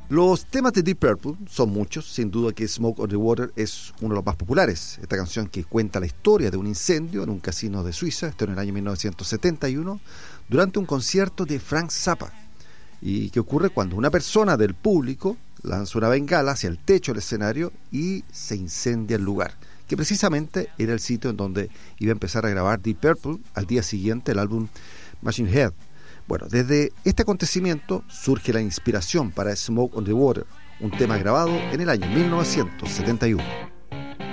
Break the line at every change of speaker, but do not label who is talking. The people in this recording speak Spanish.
Los temas de Deep Purple son muchos, sin duda que Smoke on the Water es uno de los más populares. Esta canción que cuenta la historia de un incendio en un casino de Suiza, esto en el año 1971, durante un concierto de Frank Zappa, y que ocurre cuando una persona del público lanza una bengala hacia el techo del escenario y se incendia el lugar, que precisamente era el sitio en donde iba a empezar a grabar Deep Purple al día siguiente el álbum Machine Head. Bueno, desde este acontecimiento surge la inspiración para Smoke on the Water, un tema grabado en el año 1971.